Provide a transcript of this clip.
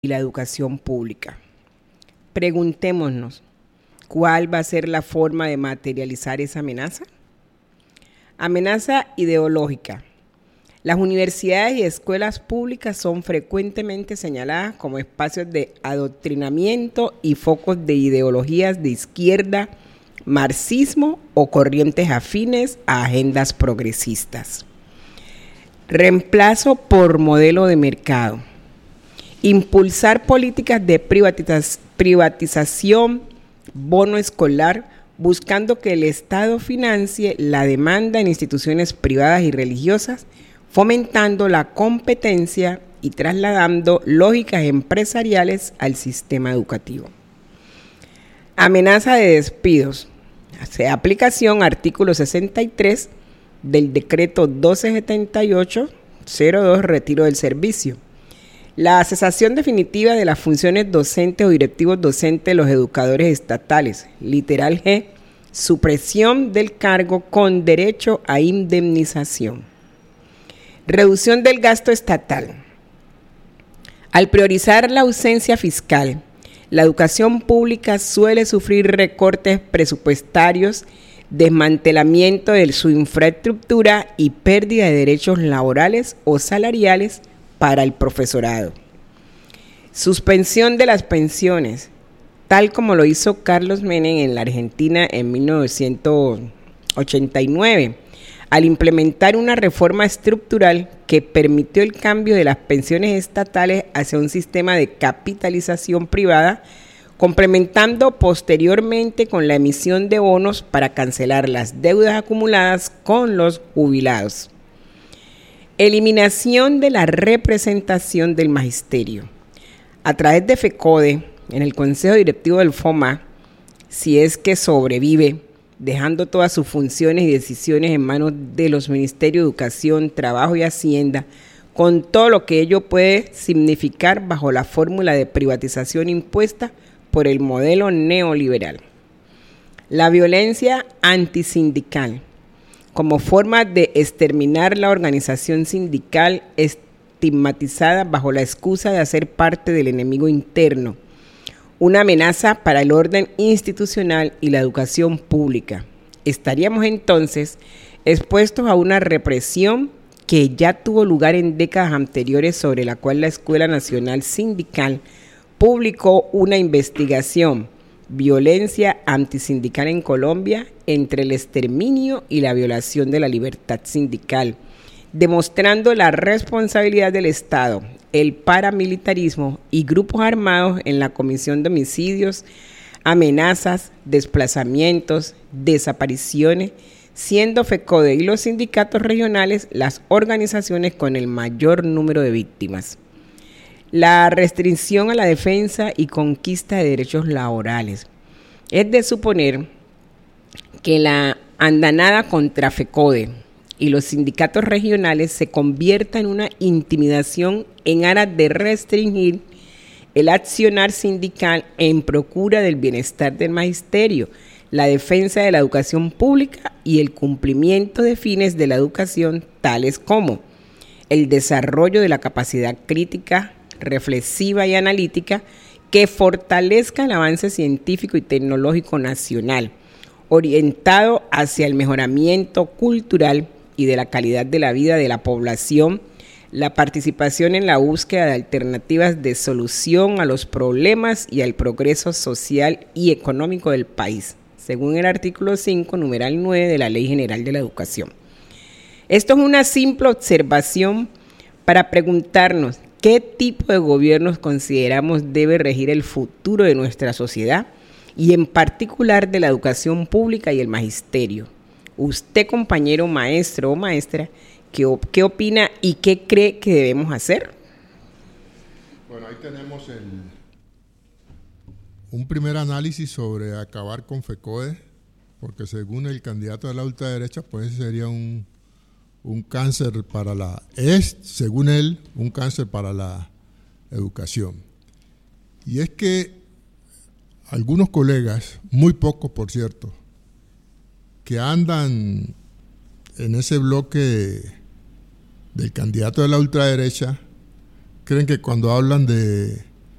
la educación pública. Preguntémonos, ¿cuál va a ser la forma de materializar esa amenaza? Amenaza ideológica. Las universidades y escuelas públicas son frecuentemente señaladas como espacios de adoctrinamiento y focos de ideologías de izquierda, marxismo o corrientes afines a agendas progresistas. Reemplazo por modelo de mercado. Impulsar políticas de privatización, bono escolar, buscando que el Estado financie la demanda en instituciones privadas y religiosas, fomentando la competencia y trasladando lógicas empresariales al sistema educativo. Amenaza de despidos. Hace aplicación artículo 63 del decreto 1278-02, retiro del servicio. La cesación definitiva de las funciones docentes o directivos docentes de los educadores estatales. Literal G. Supresión del cargo con derecho a indemnización. Reducción del gasto estatal. Al priorizar la ausencia fiscal, la educación pública suele sufrir recortes presupuestarios, desmantelamiento de su infraestructura y pérdida de derechos laborales o salariales para el profesorado. Suspensión de las pensiones, tal como lo hizo Carlos Menem en la Argentina en 1989, al implementar una reforma estructural que permitió el cambio de las pensiones estatales hacia un sistema de capitalización privada, complementando posteriormente con la emisión de bonos para cancelar las deudas acumuladas con los jubilados. Eliminación de la representación del magisterio. A través de FECODE, en el Consejo Directivo del FOMA, si es que sobrevive, dejando todas sus funciones y decisiones en manos de los Ministerios de Educación, Trabajo y Hacienda, con todo lo que ello puede significar bajo la fórmula de privatización impuesta por el modelo neoliberal. La violencia antisindical, como forma de exterminar la organización sindical estigmatizada bajo la excusa de hacer parte del enemigo interno, una amenaza para el orden institucional y la educación pública. Estaríamos entonces expuestos a una represión que ya tuvo lugar en décadas anteriores, sobre la cual la Escuela Nacional Sindical publicó una investigación, Violencia antisindical en Colombia, entre el exterminio y la violación de la libertad sindical, demostrando la responsabilidad del Estado, el paramilitarismo y grupos armados en la comisión de homicidios, amenazas, desplazamientos, desapariciones, siendo FECODE y los sindicatos regionales las organizaciones con el mayor número de víctimas. La restricción a la defensa y conquista de derechos laborales. Es de suponer que la andanada contra FECODE y los sindicatos regionales se convierta en una intimidación en aras de restringir el accionar sindical en procura del bienestar del magisterio, la defensa de la educación pública y el cumplimiento de fines de la educación, tales como el desarrollo de la capacidad crítica, reflexiva y analítica que fortalezca el avance científico y tecnológico nacional, orientado hacia el mejoramiento cultural y de la calidad de la vida de la población, la participación en la búsqueda de alternativas de solución a los problemas y al progreso social y económico del país, según el artículo 5, numeral 9 de la Ley General de la Educación. Esto es una simple observación para preguntarnos qué tipo de gobiernos consideramos debe regir el futuro de nuestra sociedad y en particular de la educación pública y el magisterio. Usted, compañero maestro o maestra, ¿qué opina y qué cree que debemos hacer? Bueno, ahí tenemos un primer análisis sobre acabar con FECODE, porque según el candidato de la ultraderecha, pues sería un cáncer para según él, un cáncer para la educación. Y es que algunos colegas, muy pocos por cierto, que andan en ese bloque del candidato de la ultraderecha, creen que cuando hablan de